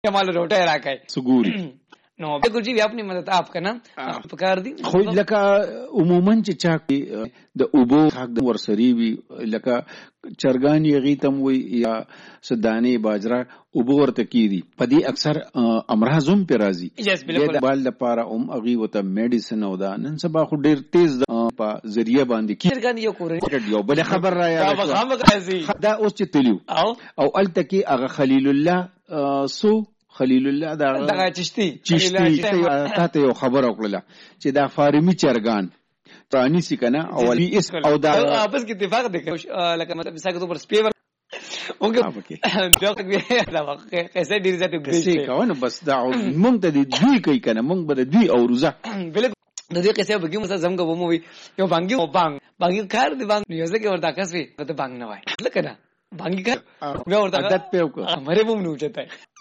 مال روټه راکای سګوري نو بالکل جی اپنی مدد آپ کا نا پکار دي خو لکه عموما چې چا د اوبو حق د ورسري وي لکه چرګان یغي تم وي یا سدانه باجرا اوبو ورته کیدي پدې اکثر امراضوم پر راځي د بال لپاره اغي وته میډیسن او دا نن سبا خو ډیر تیز په ذریعہ باندې چرګان یو کور یو بل خبر را یاد دا اوس چې تلیو او التکی اغه خلیل الله سو خلیل الله دا چشتي تاسو یو خبر وکړه چې دا فارمی چرګان تانی سي کنه او اس او دا आपस کې اتفاق دي لکه مطلب مثال کے طور پر سپیور اوکے دا کیسے ډیر ذاته کیسے کاونه بس دا مونږ ته دی دوی کوي کنه مونږ به دوی اوروزه بالکل د دې کیسه بګیو مثلا زمګه وموي یو بانګي کار دی بانګ یو ځکه ورته کسوي ته بانګ نه وای لکه نه بانګي کار بیا ورته عادت په وکړه مره بوم نه وچته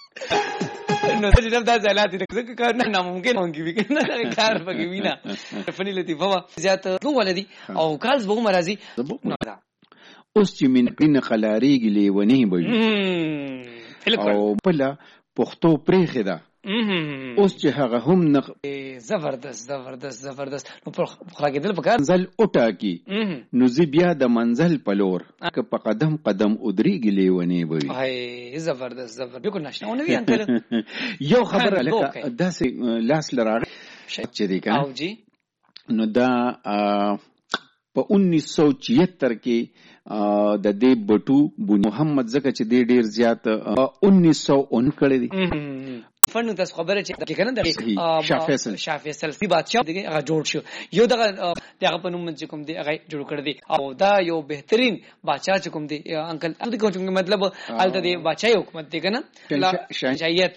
نو ته جناب دا ځلات دي ځکه کار نه ناممکن هونګي وکنه کار پکې وینا فنی لطیفه وا زیات کوم ولدي او کالز به مرضی اوس چې من قلاریږي لیونی به او بلا پختو پریخه ده اوس چې هغه هم نق زبردست نو پر خلاګیدل پکار منزل اوټا کی نو زی بیا د منزل پلور که په قدم ادریږي لیونی وي هاي زبردست بالکل نشنه ونه وی انکل یو خبره لکه داسې لاس لراغه چې دی کنه او جی نو دا په 1976 کې د دې بټو محمد زکه چې ډیر زیات 1909 کړی دی فن تاسو خبره چې کنه د شاه فیصل سی بادشاہ دغه جوړ شو یو دغه په نوم چې کوم دی هغه جوړ کړ دی او دا یو بهترین بادشاہ چې کوم دی انکل دغه کوم مطلب الته دی بادشاہ حکومت دی کنه شایعت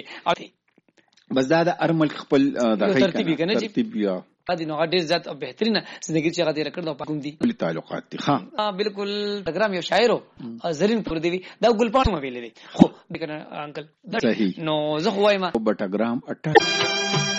بس دا د ارمل خپل د ترتیب یا ادي نو ډیر ذات بهترینه زندگی چې هغه رکړ دا پکوم دي تعلقات دي ها بالکل پروګرام یو شاعر زرین پر دی دا ګلپان مې ویلې خو کنه انکل صحیح نو زه وایم بټاګرام 18